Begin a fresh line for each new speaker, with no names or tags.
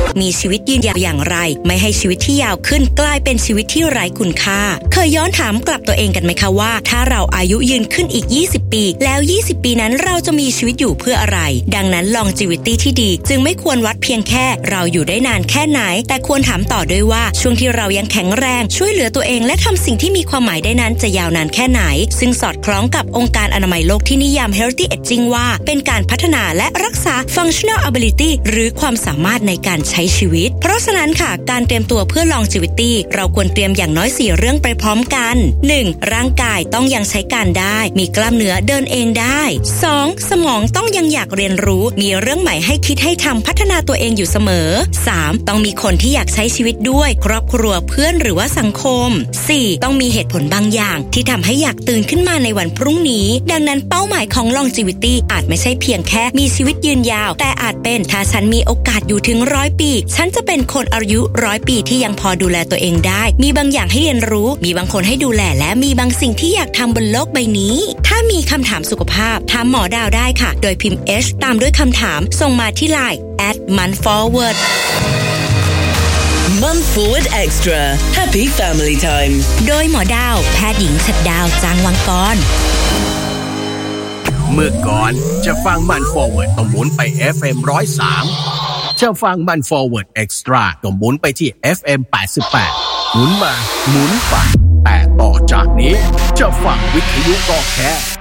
มีชีวิตยืนยาวอย่างไรไม่ให้ชีวิตที่ยาวขึ้นกลายเป็นชีวิตที่ไร้คุณค่าเคยย้อนถามกลับตัวเองกันไหมคะว่าถ้าเราอายุยืนขึ้นอีก20ปีแล้ว20ปีนั้นเราจะมีชีวิตอยู่เพื่ออะไรดังนั้น longevity ที่ดีจึงไม่ควรวัดเพียงแค่เราอยู่ได้นานแค่ไหนแต่ควรถามต่อด้วยว่าช่วงที่เรายังแข็งแรงช่วยเหลือตัวเองและทำสิ่งที่มีความหมายได้นั้นจะยาวนานแค่ไหนซึ่งสอดคล้องกับองค์การอนามัยโลกที่นิยาม healthy aging ว่าเป็นการพัฒนาและรักษา functional ability หรือความสามารถในการใช้ชีวิตเพราะฉะนั้นค่ะการเตรียมตัวเพื่อ longevity เราควรเตรียมอย่างน้อย4เรื่องไปพร้อมกัน 1. ร่างกายต้องยังใช้การได้มีกล้ามเนื้อเดินเองได้ 2. สมองต้องยังอยากเรียนรู้มีเรื่องใหม่ให้คิดให้ทำพัฒนาตัวเองอยู่เสมอ 3. ต้องมีคนที่อยากใช้ชีวิตด้วยครอบครัวเพื่อนหรือว่าสังคม 4. ต้องมีเหตุผลบางอย่างที่ทำให้อยากตื่นขึ้นมาในวันพรุ่งนี้ดังนั้นเป้าหมายของ longevity อาจไม่ใช่เพียงแค่มีชีวิตยืนยาวแต่อาจเป็นถ้าฉันมีโอกาสอยู่ถึง100 ปีฉันจะเป็นคนอายุ100 ปีที่ยังพอดูแลตัวเองได้มีบางอย่างให้เรียนรู้มีบางคนให้ดูแลและมีบางสิ่งที่อยากทำบนโลกใบนี้ถ้ามีคำถามสุขภาพถามหมอดาวได้ค่ะโดยพิมพ์ H ตามด้วยคำถามส่งมาที่ LINE @monthforward
Month Forward Extra Happy Family Time
โดยหมอดาวแพทย์หญิงฉัตรดาวจางวังกร
เมื่อก่อนจะฟังมัน Forward ต้องหมุนไป FM 103จะฟังมัน Forward Extra ต้องหมุนไปที่ FM 88หมุนมาหมุนไปแต่ต่อจากนี้จะฟังวิทยุก็แค่